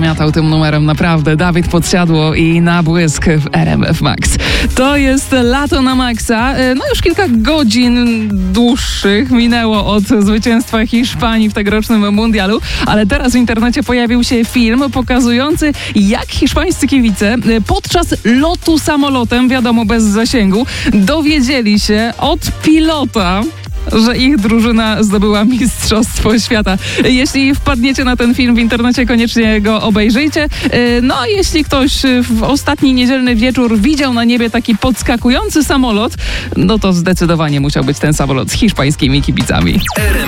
zamiatał tym numerem, naprawdę. Dawid Podsiadło i Na błysk w RMF Max. To jest lato na maksa. No już kilka godzin dłuższych minęło od zwycięstwa Hiszpanii w tegorocznym mundialu, ale teraz w internecie pojawił się film pokazujący, jak hiszpańscy kibice podczas lotu samolotem, wiadomo bez zasięgu, dowiedzieli się od pilota, że ich drużyna zdobyła Mistrzostwo Świata. Jeśli wpadniecie na ten film w internecie, koniecznie go obejrzyjcie. No a jeśli ktoś w ostatni niedzielny wieczór widział na niebie taki podskakujący samolot, no to zdecydowanie musiał być ten samolot z hiszpańskimi kibicami.